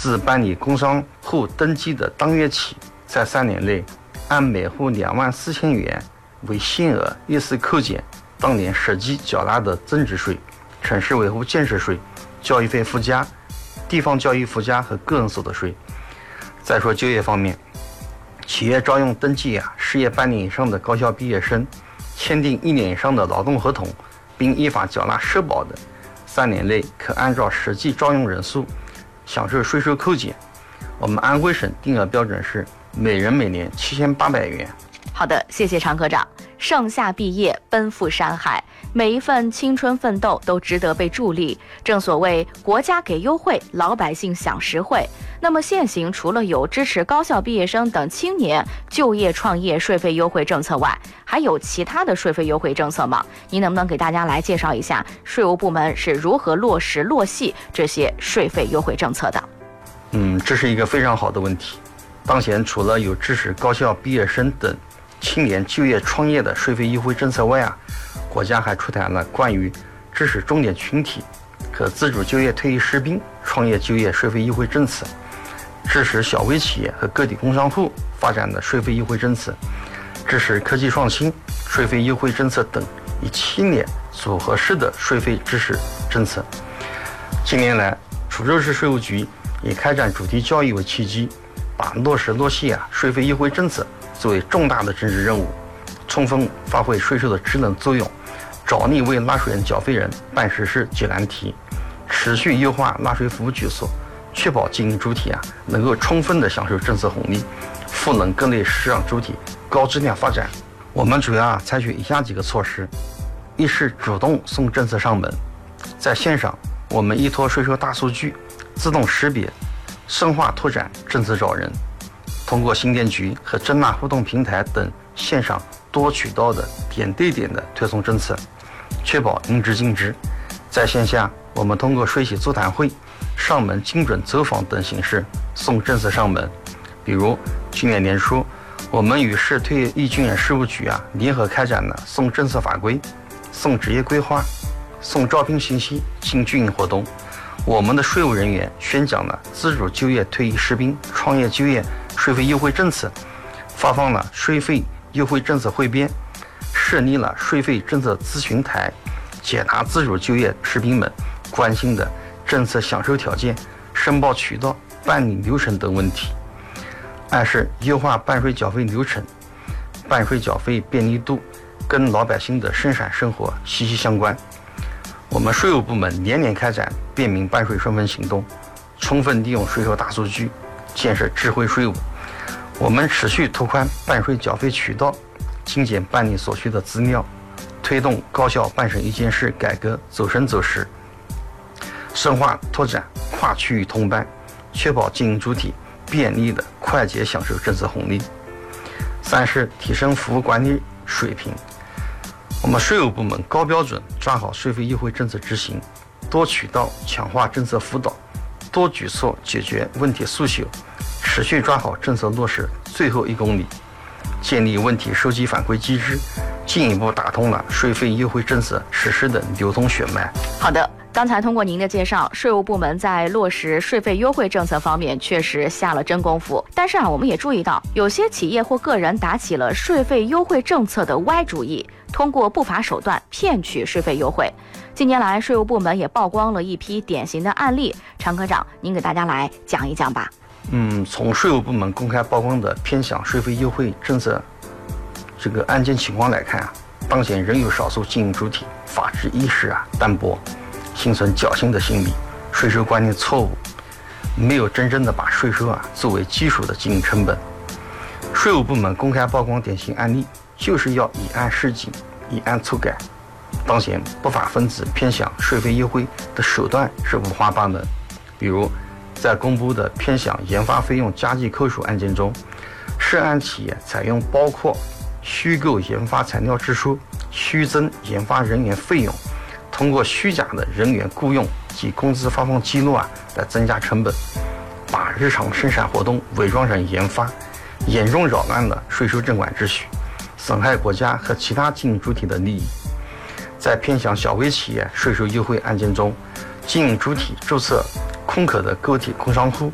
自办理工商户登记的当月起，在3年内按每户24000元为限额依次扣减当年实际缴纳的增值税、城市维护建设税、教育费附加、地方教育附加和个人所得税。再说就业方面，企业招用登记事业半年以上的高校毕业生，签订1年以上的劳动合同，并依法缴纳社保的，3年内可按照实际招用人数享受税收扣减。我们安徽省定额标准是每人每年7800元。 好的，谢谢常科长。盛夏毕业，奔赴山海，每一份青春奋斗都值得被助力。正所谓国家给优惠，老百姓享实惠。那么现行除了有支持高校毕业生等青年就业创业税费优惠政策外，还有其他的税费优惠政策吗？您能不能给大家来介绍一下税务部门是如何落实落细这些税费优惠政策的？ 这是一个非常好的问题。当前除了有支持高校毕业生等青年就业创业的税费优惠政策外国家还出台了关于支持重点群体可自主就业退役士兵创业就业税费优惠政策，支持小微企业和个体工商户发展的税费优惠政策，支持科技创新税费优惠政策等一系列组合式的税费支持政策。近年来，滁州市税务局以开展主题教育为契机，把落实落细税费优惠政策作为重大的政治任务，充分发挥税收的职能作用，着力为纳税人、缴费人办实事、解难题，持续优化纳税服务举措，确保经营主体能够充分的享受政策红利，赋能各类市场主体高质量发展。我们主要采取以下几个措施：一是主动送政策上门，在线上我们依托税收大数据，自动识别、深化拓展政策找人，通过新电局和征纳互动平台等线上多渠道的点对点的推送政策，确保应知尽知。在线下，我们通过税企座谈会、上门精准走访等形式送政策上门。比如去年年初，我们与市退役军人事务局联合开展了送政策法规、送职业规划、送招聘信息进军营活动。我们的税务人员宣讲了自主就业退役士兵创业就业税费优惠政策，发放了税费优惠政策汇编，设立了税费政策咨询台，解答自主就业士兵们关心的政策享受条件、申报渠道、办理流程等问题。二是优化办税缴费流程，办税缴费便利度跟老百姓的生产生活息息相关。我们税务部门年年开展便民办税顺风行动，充分利用税收大数据，建设智慧税务。我们持续拓宽办税缴费渠道，精简办理所需的资料，推动高校办审一件事改革走深走实，深化拓展跨区域通办，确保经营主体便利的快捷享受政策红利。三是提升服务管理水平。我们税务部门高标准抓好税费优惠政策执行，多渠道强化政策辅导，多举措解决问题诉求，持续抓好政策落实最后1公里，建立问题收集反馈机制，进一步打通了税费优惠政策实施的流通血脉。 好的，刚才通过您的介绍，税务部门在落实税费优惠政策方面确实下了真功夫。但是我们也注意到，有些企业或个人打起了税费优惠政策的歪主意，通过不法手段骗取税费优惠。近年来，税务部门也曝光了一批典型的案例，常科长，您给大家来讲一讲吧。 从税务部门公开曝光的偏享税费优惠政策这个案件情况来看当前仍有少数经营主体法治意识淡薄，心存侥幸的心理，税收观念错误，没有真正的把税收作为基础的经营成本。税务部门公开曝光典型案例，就是要以案示警，以案促改。当前不法分子偏享税费优惠的手段是五花八门，比如在公布的偏享研发费用加计扣除案件中，涉案企业采用包括虚构研发材料支出、虚增研发人员费用，通过虚假的人员雇用及工资发放记录来增加成本，把日常生产活动伪装成研发，严重扰乱了税收证管秩序，损害国家和其他经营主体的利益。在偏享小微企业税收优惠案件中，经营主体注册空壳的个体工商户